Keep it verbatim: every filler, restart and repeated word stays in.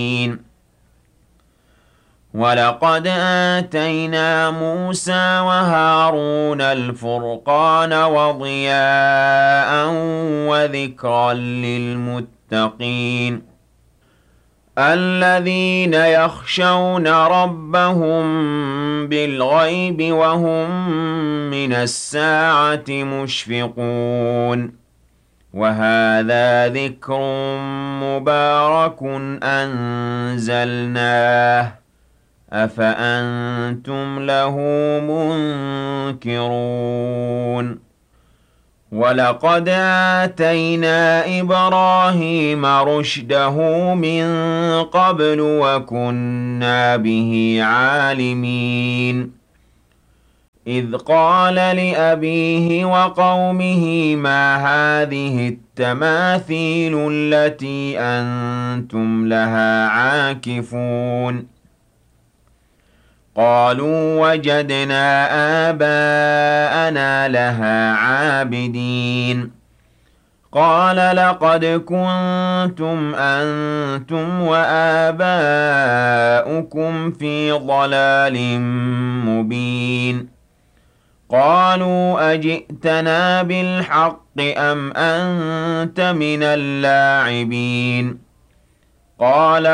وَلَقَدْ آتَيْنَا مُوسَىٰ وَهَارُونَ الْفُرْقَانَ وَضِيَاءً وَذِكْرًا لِّلْمُتَّقِينَ الَّذِينَ يَخْشَوْنَ رَبَّهُم بِالْغَيْبِ وَهُم مِّنَ السَّاعَةِ مُشْفِقُونَ وَهَٰذَا ذِكْرٌ مُّبَارَكٌ أَنزَلْنَاهُ أَفَأَنتُمْ لَهُ مُنكِرُونَ وَلَقَدْ آتَيْنَا إِبْرَاهِيمَ رُشْدَهُ مِن قَبْلُ وَكُنَّا بِهِ عَالِمِينَ إِذْ قَالَ لِأَبِيهِ وَقَوْمِهِ مَا هَٰذِهِ التَّمَاثِيلُ الَّتِي أَنتُمْ لَهَا عَاكِفُونَ قَالُوا وَجَدْنَا آبَاءَنَا لَهَا عَابِدِينَ قَالَ لَقَدْ كُنتُمْ أَنتُمْ وَآبَاؤُكُمْ فِي ضَلَالٍ مُّبِينٍ قَالُوا أَجِئْتَنَا بِالْحَقِّ أَمْ أَنتَ مِنَ اللَّاعِبِينَ قَالَ